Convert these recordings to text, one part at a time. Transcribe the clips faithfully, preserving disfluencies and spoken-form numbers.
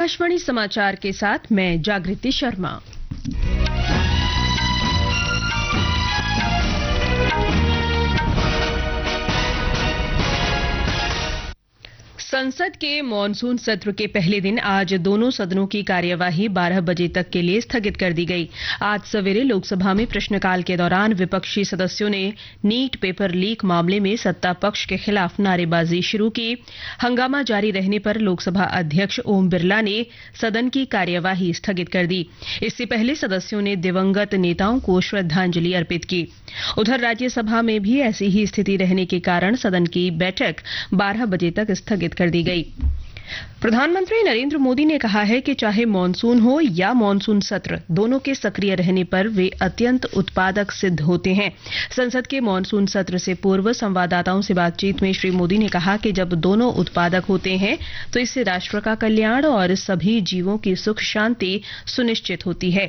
आकाशवाणी समाचार के साथ मैं जागृति शर्मा। संसद के मॉनसून सत्र के पहले दिन आज दोनों सदनों की कार्यवाही बारह बजे तक के लिए स्थगित कर दी गई। आज सवेरे लोकसभा में प्रश्नकाल के दौरान विपक्षी सदस्यों ने नीट पेपर लीक मामले में सत्ता पक्ष के खिलाफ नारेबाजी शुरू की। हंगामा जारी रहने पर लोकसभा अध्यक्ष ओम बिरला ने सदन की कार्यवाही स्थगित कर दी। इससे पहले सदस्यों ने दिवंगत नेताओं को श्रद्धांजलि अर्पित की। उधर राज्यसभा में भी ऐसी ही स्थिति रहने के कारण सदन की बैठक बारह बजे तक स्थगित कर दी गई। प्रधानमंत्री नरेंद्र मोदी ने कहा है कि चाहे मॉनसून हो या मॉनसून सत्र, दोनों के सक्रिय रहने पर वे अत्यंत उत्पादक सिद्ध होते हैं। संसद के मॉनसून सत्र से पूर्व संवाददाताओं से बातचीत में श्री मोदी ने कहा कि जब दोनों उत्पादक होते हैं तो इससे राष्ट्र का कल्याण और सभी जीवों की सुख शांति सुनिश्चित होती है।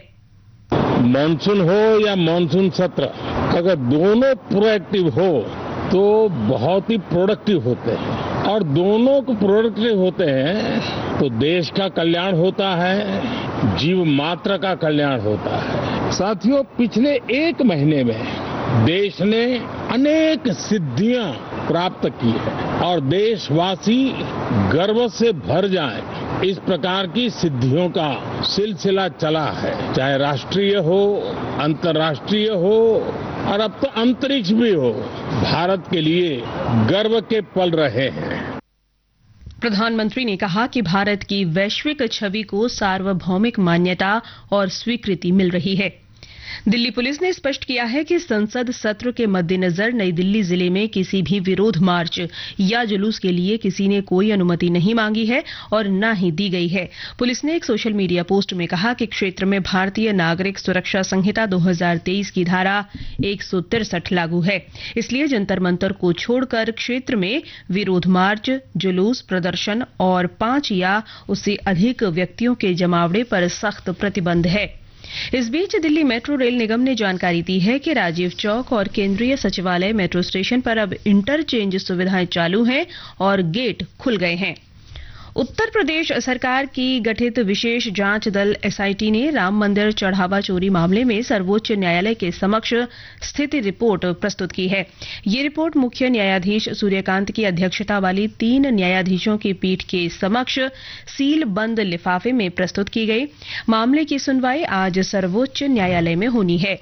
मॉनसून हो या मॉनसून सत्र, अगर दोनों प्रोएक्टिव हो तो बहुत ही प्रोडक्टिव होते हैं, और दोनों को प्रोडक्टिव होते हैं तो देश का कल्याण होता है, जीव मात्र का कल्याण होता है। साथियों, पिछले एक महीने में देश ने अनेक सिद्धियां प्राप्त की है और देशवासी गर्व से भर जाएं, इस प्रकार की सिद्धियों का सिलसिला चला है। चाहे राष्ट्रीय हो, अंतर्राष्ट्रीय हो और अब तो अंतरिक्ष भी हो, भारत के लिए गर्व के पल रहे हैं। प्रधानमंत्री ने कहा कि भारत की वैश्विक छवि को सार्वभौमिक मान्यता और स्वीकृति मिल रही है। दिल्ली पुलिस ने स्पष्ट किया है कि संसद सत्र के मद्देनजर नई दिल्ली जिले में किसी भी विरोध मार्च या जुलूस के लिए किसी ने कोई अनुमति नहीं मांगी है और न ही दी गई है। पुलिस ने एक सोशल मीडिया पोस्ट में कहा कि क्षेत्र में भारतीय नागरिक सुरक्षा संहिता दो हज़ार तेईस की धारा एक सौ तिरसठ लागू है, इसलिए जंतर मंतर को छोड़कर क्षेत्र में विरोध मार्च, जुलूस, प्रदर्शन और पांच या उससे अधिक व्यक्तियों के जमावड़े पर सख्त प्रतिबंध है। इस बीच दिल्ली मेट्रो रेल निगम ने जानकारी दी है कि राजीव चौक और केंद्रीय सचिवालय मेट्रो स्टेशन पर अब इंटरचेंज सुविधाएं चालू हैं और गेट खुल गए हैं। उत्तर प्रदेश सरकार की गठित विशेष जांच दल एसआईटी ने राम मंदिर चढ़ावा चोरी मामले में सर्वोच्च न्यायालय के समक्ष स्थिति रिपोर्ट प्रस्तुत की है। ये रिपोर्ट मुख्य न्यायाधीश सूर्यकांत की अध्यक्षता वाली तीन न्यायाधीशों की पीठ के समक्ष सील बंद लिफाफे में प्रस्तुत की गई। मामले की सुनवाई आज सर्वोच्च न्यायालय में होनी है।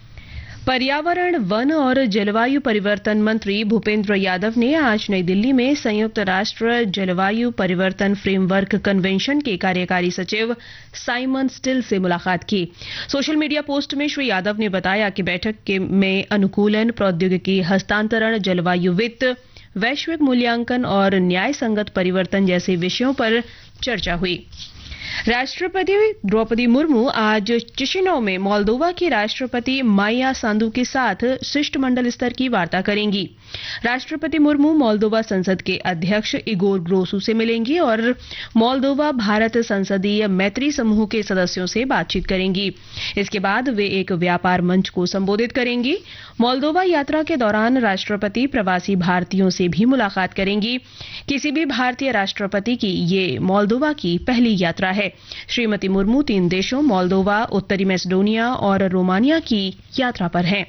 पर्यावरण, वन और जलवायु परिवर्तन मंत्री भूपेंद्र यादव ने आज नई दिल्ली में संयुक्त राष्ट्र जलवायु परिवर्तन फ्रेमवर्क कन्वेंशन के कार्यकारी सचिव साइमन स्टिल से मुलाकात की। सोशल मीडिया पोस्ट में श्री यादव ने बताया कि बैठक के में अनुकूलन, प्रौद्योगिकी हस्तांतरण, जलवायु वित्त, वैश्विक मूल्यांकन और न्याय संगत परिवर्तन जैसे विषयों पर चर्चा हुई। राष्ट्रपति द्रौपदी मुर्मू आज चिशिनौ में मोल्दोवा की राष्ट्रपति माइया सांदू के साथ शिष्टमंडल स्तर की वार्ता करेंगी। राष्ट्रपति मुर्मू मोल्दोवा संसद के अध्यक्ष इगोर ग्रोसू से मिलेंगी और मोल्दोवा भारत संसदीय मैत्री समूह के सदस्यों से बातचीत करेंगी। इसके बाद वे एक व्यापार मंच को संबोधित करेंगी। मोल्दोवा यात्रा के दौरान राष्ट्रपति प्रवासी भारतीयों से भी मुलाकात करेंगी। किसी भी भारतीय राष्ट्रपति की ये मोल्दोवा की पहली यात्रा है। श्रीमती मुर्मू तीन देशों मोल्दोवा, उत्तरी मैसेडोनिया और रोमानिया की यात्रा पर हैं।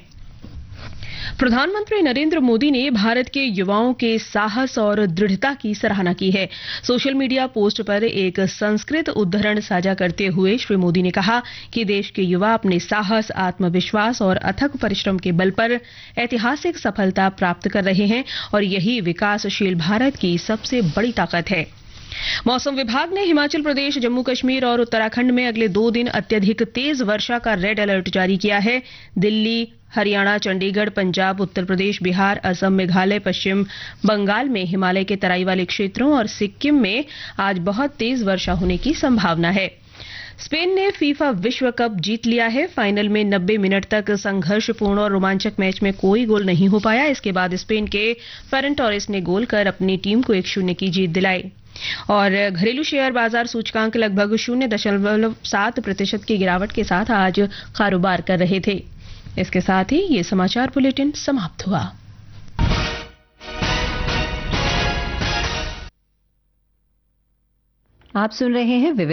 प्रधानमंत्री नरेंद्र मोदी ने भारत के युवाओं के साहस और दृढ़ता की सराहना की है। सोशल मीडिया पोस्ट पर एक संस्कृत उद्धरण साझा करते हुए श्री मोदी ने कहा कि देश के युवा अपने साहस, आत्मविश्वास और अथक परिश्रम के बल पर ऐतिहासिक सफलता प्राप्त कर रहे हैं और यही विकासशील भारत की सबसे बड़ी ताकत है। मौसम विभाग ने हिमाचल प्रदेश, जम्मू कश्मीर और उत्तराखंड में अगले दो दिन अत्यधिक तेज वर्षा का रेड अलर्ट जारी किया है। दिल्ली, हरियाणा, चंडीगढ़, पंजाब, उत्तर प्रदेश, बिहार, असम, मेघालय, पश्चिम बंगाल में हिमालय के तराई वाले क्षेत्रों और सिक्किम में आज बहुत तेज वर्षा होने की संभावना है। स्पेन ने फीफा विश्व कप जीत लिया है। फाइनल में नब्बे मिनट तक संघर्षपूर्ण और रोमांचक मैच में कोई गोल नहीं हो पाया। इसके बाद स्पेन के फेरन टोरेस ने गोल कर अपनी टीम को एक शून्य की जीत दिलाई। और घरेलू शेयर बाजार सूचकांक लगभग शून्य दशमलव सात प्रतिशत की गिरावट के साथ आज कारोबार कर रहे थे। इसके साथ ही ये समाचार बुलेटिन समाप्त हुआ। आप सुन रहे हैं विविध